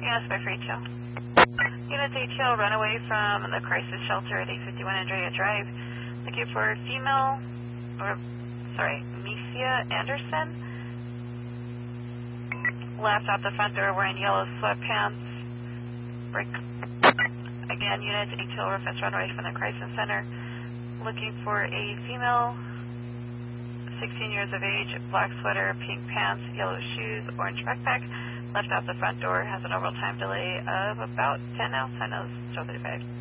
Yes, by free tail. Unit ATL runaway from the crisis shelter at 851 Andrea Drive. Looking for female, Misia Anderson. Left out the front door wearing yellow sweatpants. Break. Again, unit ATL reference runway from the crisis center. Looking for a female, 16 years of age, black sweater, pink pants, yellow shoes, orange backpack. Left out the front door, has an overall time delay of about 10 now, I know it's 12:35.